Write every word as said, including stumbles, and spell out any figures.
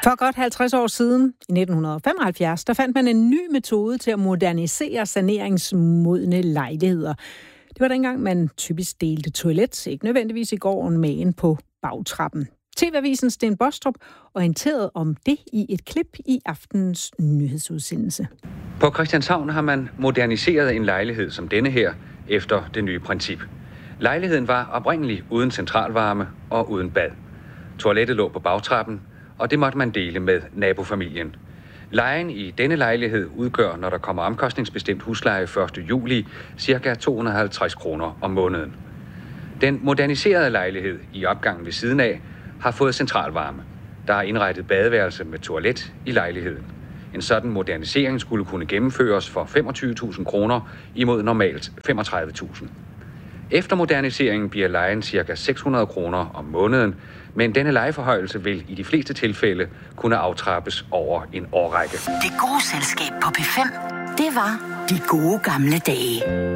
For godt halvtreds år siden, i nitten femoghalvfjerds, der fandt man en ny metode til at modernisere saneringsmodne lejligheder. Det var dengang, man typisk delte toilet, ikke nødvendigvis i gården, med en på bagtrappen. T V-avisen Sten Bostrup orienterede om det i et klip i aftenens nyhedsudsendelse. På Christianshavn har man moderniseret en lejlighed som denne her efter det nye princip. Lejligheden var oprindeligt uden centralvarme og uden bad. Toilettet lå på bagtrappen, og det måtte man dele med nabofamilien. Lejen i denne lejlighed udgør, når der kommer omkostningsbestemt husleje første juli, ca. to hundrede og halvtreds kroner om måneden. Den moderniserede lejlighed i opgangen ved siden af har fået centralvarme. Der er indrettet badeværelse med toilet i lejligheden. En sådan modernisering skulle kunne gennemføres for femogtyve tusind kroner imod normalt femogtredive tusind. Efter moderniseringen bliver lejen ca. seks hundrede kroner om måneden, men denne lejeforhøjelse vil i de fleste tilfælde kunne aftrappes over en årrække. Det gode selskab på P fem, det var de gode gamle dage.